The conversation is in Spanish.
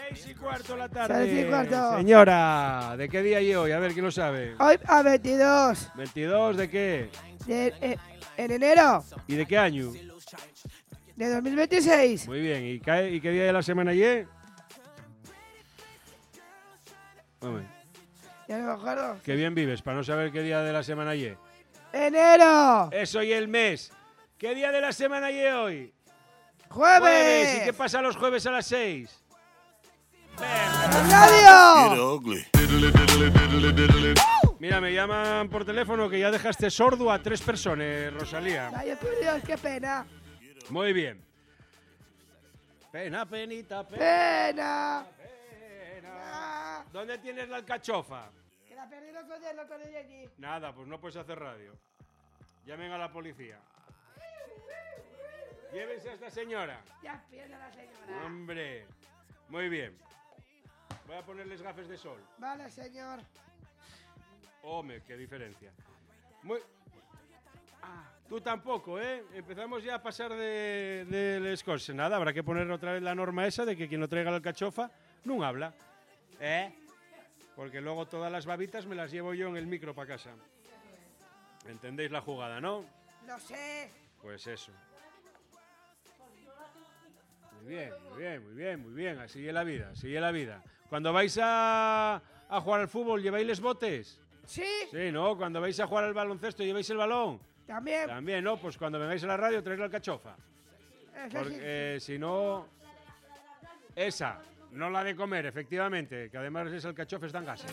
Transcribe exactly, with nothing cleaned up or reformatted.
Seis y cuarto la tarde. Seis y cuarto. Señora, ¿de qué día y hoy? A ver, ¿quién lo sabe? Hoy a veintidós. ¿veintidós de qué? De, eh, en enero ¿Y de qué año? de dos mil veintiséis. Muy bien, ¿y, cae, y qué día de la semana y? Hombre, Ya no me acuerdo. qué bien vives para no saber qué día de la semana y. ¡Enero! Eso y el mes. ¿Qué día de la semana y hoy? ¡Jueves! ¿Y qué pasa los jueves a las seis? ¡Radio! Mira, me llaman por teléfono que ya dejaste sordo a tres personas, Rosalía. Ay, por Dios, qué pena. Muy bien. Pena, penita, pena. Pena. pena. ¿Dónde tienes la alcachofa? Que la perdí el otro día, el otro día aquí. Nada, pues no puedes hacer radio. Llamen a la policía. Llévense a esta señora. Ya pierde la señora. Hombre. Muy bien. Voy a ponerles gafas de sol. Vale, señor. Hombre, qué diferencia. Muy... Ah, tú tampoco, ¿eh? Empezamos ya a pasar de, de les cosas. Nada, habrá que poner otra vez la norma esa de que quien no traiga la alcachofa no habla. ¿Eh? Porque luego todas las babitas me las llevo yo en el micro para casa. ¿Entendéis la jugada, no? Lo sé. Pues eso. Muy bien, muy bien, muy bien, muy bien. Así es la vida, así es la vida. Cuando vais a, a jugar al fútbol, ¿lleváis los botes? ¿Sí? Sí, ¿no? Cuando vais a jugar al baloncesto, ¿lleváis el balón? También. También, ¿no? Pues cuando vengáis a la radio, traéis la alcachofa. Eso Porque sí. eh, si no... Esa, no la de comer, efectivamente, que además es alcachofes dan gas.